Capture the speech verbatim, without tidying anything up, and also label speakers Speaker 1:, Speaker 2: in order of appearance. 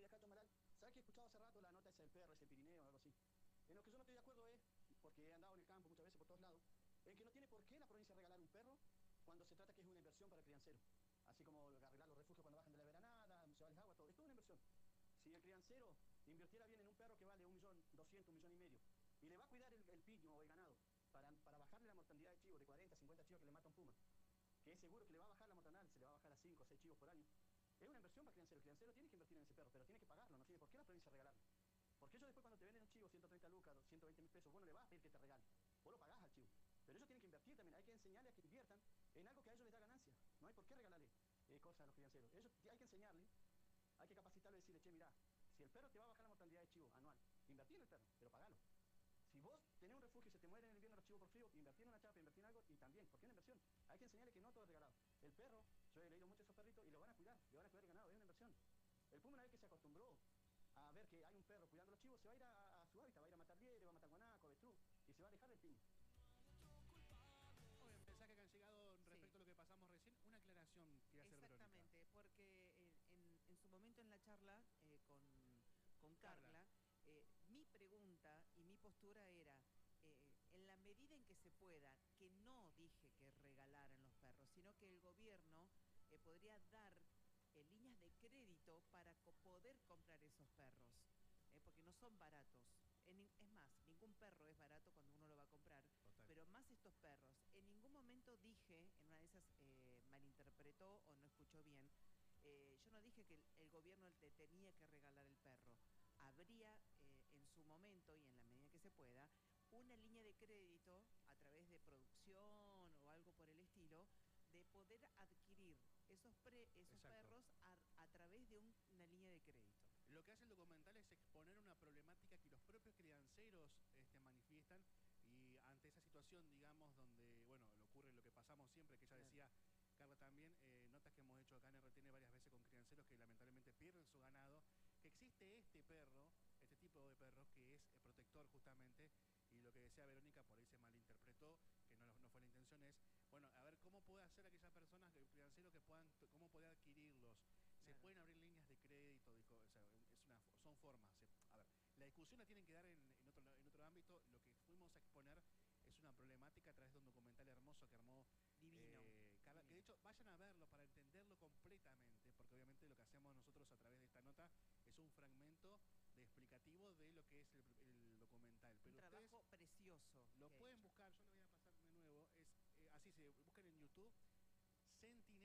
Speaker 1: acá Tomaral. ¿Sabes que he escuchado hace rato la nota esa del perro, ese Pirineo o algo así? En lo que yo no estoy de acuerdo es, porque he andado en el campo muchas veces por todos lados, en que no tiene por qué la provincia regalar un perro cuando se trata que es una inversión para el criancero. Así como arreglar los refugios cuando bajan de la veranada, llevarles agua, todo. Es toda una inversión. Si el criancero invirtiera bien en un perro que vale un millón doscientos, un millón y medio, y le va a cuidar el, el piño o el ganado, para, para bajarle la mortalidad de chivos, de cuarenta, cincuenta chivos que le mata un puma, que es seguro que le va a bajar la mortalidad, se le va a bajar a cinco o seis chivos por año, es una inversión para el criancero. El criancero tiene que invertir en ese perro, pero tiene que pagarlo, no tiene por qué la provincia regalarlo. Porque ellos después cuando te venden un chivo ciento treinta lucas, ciento veinte mil pesos, vos no le vas a pedir que te regale, vos lo pagás al chivo. Pero ellos tienen que invertir también, hay que enseñarles a que inviertan en algo que a ellos les da ganancia. No hay por qué regalarle eh, cosas a los crianceros. Ellos hay que enseñarle, hay que capacitarlo y decirle, che, mirá, si el perro te va a bajar la mortalidad de chivo anual, invertí en el perro, pero pagalo. Si vos tenés un refugio y se te mueren en el invierno los chivos por frío, invertí en una chapa, invertí en algo y también, porque es una inversión. Hay que enseñarle que no todo es regalado. El perro, yo he leído mucho esos perritos y lo van a cuidar, le van a cuidar el ganado, es una inversión. El puma una vez que se acostumbró a ver que hay un perro cuidando a los chivos, se va a ir a, a su hábitat, va a ir a matar liebre, va a matar guanaco, avestruz, y se va a alejar del piño.
Speaker 2: Bueno, mensaje que han llegado respecto
Speaker 3: Sí.
Speaker 2: a lo que pasamos recién. Una aclaración quiere hacer Verónica.
Speaker 3: Exactamente, porque en, en, en su momento en la charla eh, con, con Carla,
Speaker 2: Carla.
Speaker 3: eh, mi pregunta y mi postura era, eh, en la medida en que se pueda, que no dije que regalaran los perros, sino que el gobierno eh, podría dar eh, líneas de crédito para co poder comprar esos perros, eh, porque no son baratos. En, es más, ningún perro es barato cuando uno lo va a comprar,
Speaker 2: Total.
Speaker 3: pero más estos perros. En ningún momento dije, en una de esas eh, malinterpretó o no escuchó bien, eh, yo no dije que el, el gobierno te tenía que regalar el perro. Habría eh, en su momento y en la medida que se pueda una línea de crédito a través de producción o algo por el estilo, de poder adquirir esos, pre, esos perros a, a través de un, una línea de crédito.
Speaker 2: Lo que hace el documental es exponer una problemática que los propios crianceros este, manifiestan, y ante esa situación, digamos, donde, bueno, le ocurre lo que pasamos siempre, que ella
Speaker 3: Claro.
Speaker 2: decía, Carla también, eh, notas que hemos hecho acá en R T N varias veces con crianceros que lamentablemente pierden su ganado, que existe este perro, este tipo de perro que es eh, protector justamente, y lo que decía Verónica, por ahí se malinterpretó, que no, no fue la intención, es, bueno, a ver cómo puede hacer aquellas personas, que crianceros que puedan, cómo puede adquirirlos. Se
Speaker 3: Claro.
Speaker 2: pueden abrir líneas de crédito, dijo, o sea, es una, son formas. A ver, la discusión la tienen que dar en, en, otro, en otro ámbito. Lo que fuimos a exponer es una problemática a través de un documental hermoso que armó
Speaker 3: Divino.
Speaker 2: eh, Carla,
Speaker 3: Divino.
Speaker 2: que de hecho vayan a verlo para entenderlo completamente, porque obviamente lo que hacemos nosotros a través de esta nota es un fragmento de explicativo de lo que es el, el documental. Pero
Speaker 3: un trabajo
Speaker 2: ustedes
Speaker 3: precioso.
Speaker 2: lo pueden buscar, yo lo voy a pasar de nuevo, es eh, así se buscan en YouTube, Senti